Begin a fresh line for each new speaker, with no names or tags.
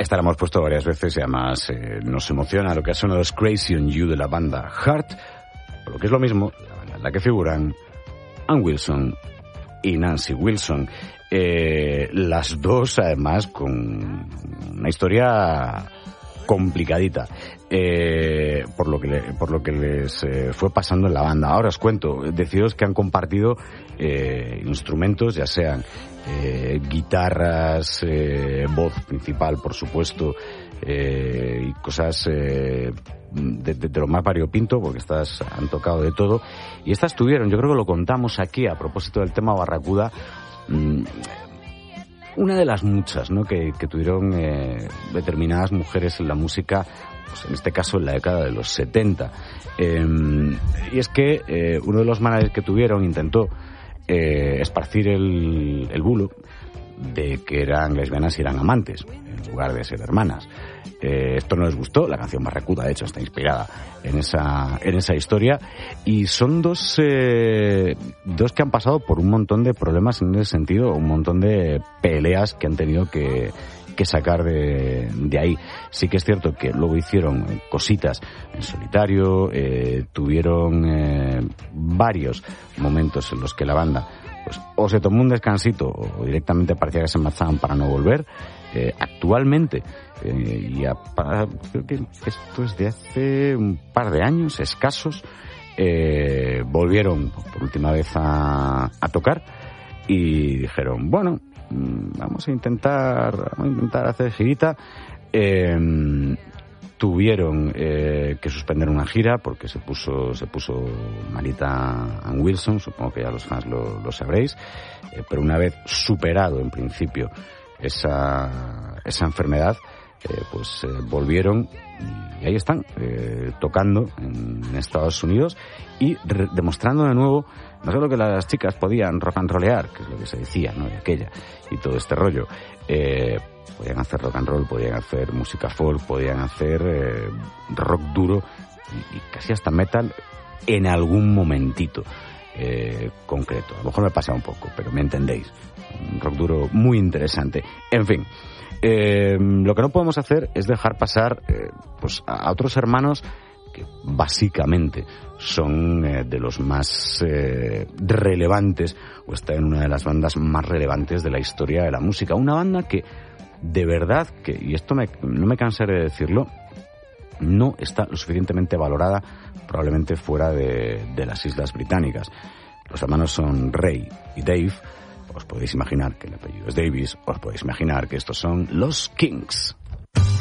Esta la hemos puesto varias veces y además nos emociona lo que ha sonado es Crazy on You de la banda Heart, por lo que es lo mismo, la banda en la que figuran Ann Wilson y Nancy Wilson. Las dos además con una historia complicadita por lo que les fue pasando en la banda. Ahora os cuento, deciros que han compartido instrumentos, ya sean guitarras, voz principal, por supuesto, y cosas de lo más variopinto, porque estas han tocado de todo. Y estas tuvieron, yo creo que lo contamos aquí a propósito del tema Barracuda, una de las muchas, ¿no?, que tuvieron determinadas mujeres en la música, pues en este caso en la década de los 70. Y es que uno de los managers que tuvieron intentó esparcir el bulo de que eran lesbianas y eran amantes, en lugar de ser hermanas. Esto no les gustó, la canción Barracuda, de hecho, está inspirada en esa historia, y son dos que han pasado por un montón de problemas en ese sentido, un montón de peleas que han tenido que sacar de ahí. Sí que es cierto que luego hicieron cositas en solitario, tuvieron varios momentos en los que la banda pues o se tomó un descansito o directamente parecía que se marchaban para no volver. Actualmente, creo que esto es de hace un par de años escasos, volvieron por última vez a tocar y dijeron, bueno, vamos a intentar hacer girita. Tuvieron que suspender una gira porque se puso malita Ann Wilson, supongo que ya los fans lo sabréis, pero una vez superado en principio esa enfermedad, volvieron y ahí están, tocando en Estados Unidos y demostrando de nuevo no solo que las chicas podían rock and rollear, que es lo que se decía, ¿no?, de aquella, y todo este rollo, podían hacer rock and roll, podían hacer música folk, podían hacer rock duro y casi hasta metal en algún momentito concreto. A lo mejor me pasa un poco, pero me entendéis. Un rock duro muy interesante. En fin, lo que no podemos hacer es dejar pasar a otros hermanos que básicamente son de los más relevantes, o está en una de las bandas más relevantes de la historia de la música. Una banda que, de verdad, y esto no me cansaré de decirlo, no está lo suficientemente valorada probablemente fuera de las Islas Británicas. Los hermanos son Ray y Dave. Os podéis imaginar que el apellido es Davis, os podéis imaginar que estos son los Kings.